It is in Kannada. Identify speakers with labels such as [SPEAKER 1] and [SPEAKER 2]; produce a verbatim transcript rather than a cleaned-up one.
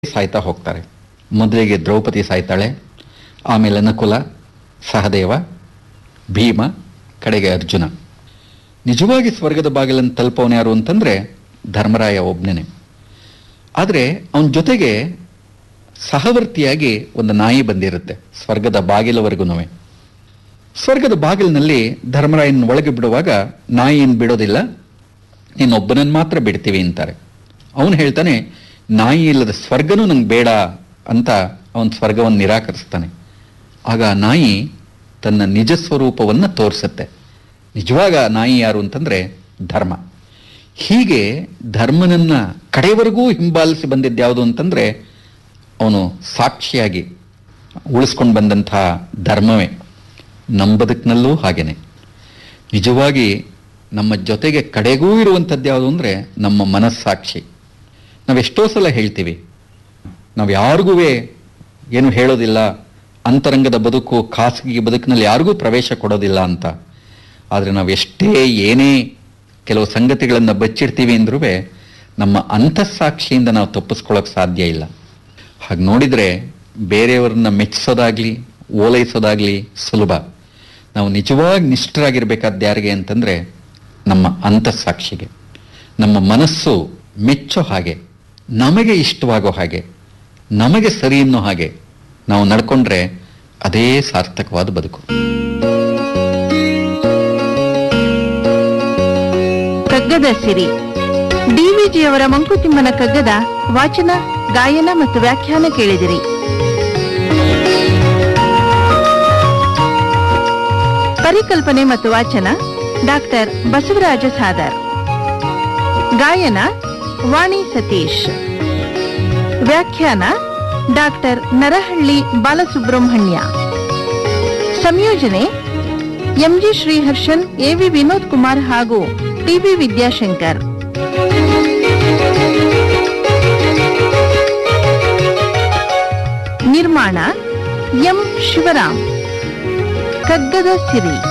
[SPEAKER 1] ಸಾಯ್ತಾ ಹೋಗ್ತಾರೆ. ಮೊದಲಿಗೆ ದ್ರೌಪದಿ ಸಾಯ್ತಾಳೆ, ಆಮೇಲೆ ನಕುಲ, ಸಹದೇವ, ಭೀಮ, ಕಡೆಗೆ ಅರ್ಜುನ. ನಿಜವಾಗಿ ಸ್ವರ್ಗದ ಬಾಗಿಲನ್ನು ತಲುಪವನು ಯಾರು ಅಂತಂದ್ರೆ ಧರ್ಮರಾಯ ಒಬ್ಬನೇ. ಆದರೆ ಅವನ ಜೊತೆಗೆ ಸಹವರ್ತಿಯಾಗಿ ಒಂದು ನಾಯಿ ಬಂದಿರುತ್ತೆ ಸ್ವರ್ಗದ ಬಾಗಿಲವರೆಗೂ. ಸ್ವರ್ಗದ ಬಾಗಿಲಿನಲ್ಲಿ ಧರ್ಮರಾಯನ ಒಳಗೆ ಬಿಡುವಾಗ ನಾಯಿಯನ್ನು ಬಿಡೋದಿಲ್ಲ, ನೀನೊಬ್ಬನನ್ನು ಮಾತ್ರ ಬಿಡ್ತೀವಿ ಅಂತಾರೆ. ಅವನು ಹೇಳ್ತಾನೆ, ನಾಯಿ ಇಲ್ಲದ ಸ್ವರ್ಗನೂ ನಂಗೆ ಬೇಡ ಅಂತ ಅವನ ಸ್ವರ್ಗವನ್ನು ನಿರಾಕರಿಸ್ತಾನೆ. ಆಗ ಆ ನಾಯಿ ತನ್ನ ನಿಜ ಸ್ವರೂಪವನ್ನು ತೋರಿಸುತ್ತೆ. ನಿಜವಾಗ ನಾಯಿ ಯಾರು ಅಂತಂದ್ರೆ ಧರ್ಮ. ಹೀಗೆ ಧರ್ಮನನ್ನ ಕಡೆಯವರೆಗೂ ಹಿಂಬಾಲಿಸಿ ಬಂದಿದ್ದ್ಯಾವುದು ಅಂತಂದ್ರೆ ಅವನು ಸಾಕ್ಷಿಯಾಗಿ ಉಳಿಸ್ಕೊಂಡು ಬಂದಂಥ ಧರ್ಮವೇ. ನಮ್ಮ ಬದುಕಿನಲ್ಲೂ ಹಾಗೇನೆ. ನಿಜವಾಗಿ ನಮ್ಮ ಜೊತೆಗೆ ಕಡೆಗೂ ಇರುವಂಥದ್ದು ಯಾವುದು ಅಂದರೆ ನಮ್ಮ ಮನಸ್ಸಾಕ್ಷಿ. ನಾವೆಷ್ಟೋ ಸಲ ಹೇಳ್ತೀವಿ, ನಾವು ಯಾರಿಗೂ ಏನು ಹೇಳೋದಿಲ್ಲ, ಅಂತರಂಗದ ಬದುಕು, ಖಾಸಗಿ ಬದುಕಿನಲ್ಲಿ ಯಾರಿಗೂ ಪ್ರವೇಶ ಕೊಡೋದಿಲ್ಲ ಅಂತ. ಆದರೆ ನಾವು ಎಷ್ಟೇ ಏನೇ ಕೆಲವು ಸಂಗತಿಗಳನ್ನು ಬಚ್ಚಿಡ್ತೀವಿ ಅಂದ್ರೂ ನಮ್ಮ ಅಂತಃಸಾಕ್ಷಿಯಿಂದ ನಾವು ತಪ್ಪಿಸ್ಕೊಳ್ಳೋಕೆ ಸಾಧ್ಯ ಇಲ್ಲ. ಹಾಗೆ ನೋಡಿದರೆ ಬೇರೆಯವ್ರನ್ನ ಮೆಚ್ಚಿಸೋದಾಗ್ಲಿ ಓಲೈಸೋದಾಗ್ಲಿ ಸುಲಭ. ನಾವು ನಿಜವಾಗಿ ನಿಷ್ಠರಾಗಿರ್ಬೇಕಾದ ಯಾರಿಗೆ ಅಂತಂದರೆ ನಮ್ಮ ಅಂತಃಸಾಕ್ಷಿಗೆ. ನಮ್ಮ ಮನಸ್ಸು ಮೆಚ್ಚೋ ಹಾಗೆ, ನಮಗೆ ಇಷ್ಟವಾಗೋ ಹಾಗೆ, ನಮಗೆ ಸರಿ ಅನ್ನೋ ಹಾಗೆ ನಾವು ನಡ್ಕೊಂಡ್ರೆ ಅದೇ ಸಾರ್ಥಕವಾದ ಬದುಕು.
[SPEAKER 2] ಕಗ್ಗದ ಸಿರಿ ಡಿವಿಜಿಯವರ ಮಂಕುತಿಮ್ಮನ ಕಗ್ಗದ ವಾಚನ, ಗಾಯನ ಮತ್ತು ವ್ಯಾಖ್ಯಾನ ಕೇಳಿದಿರಿ. ಪರಿಕಲ್ಪನೆ ಮತ್ತು ವಾಚನ ಡಾಕ್ಟರ್ ಬಸವರಾಜ ಸಾದರ್. ಗಾಯನ ವಾಣಿ ಸತೀಶ್. ವ್ಯಾಖ್ಯಾನ ಡಾಕ್ಟರ್ ನರಹಳ್ಳಿ ಬಾಲಸುಬ್ರಹ್ಮಣ್ಯ. ಸಂಯೋಜನೆ ಎಂಜಿ ಶ್ರೀಹರ್ಷನ್, ಎವಿ ವಿನೋದ್ ಕುಮಾರ್ ಹಾಗೂ ಟಿಬಿ ವಿದ್ಯಾಶಂಕರ್. ನಿರ್ಮಾಣ ಎಂ ಶಿವರಾಮ್. ಕಗ್ಗದ ಸಿರಿ.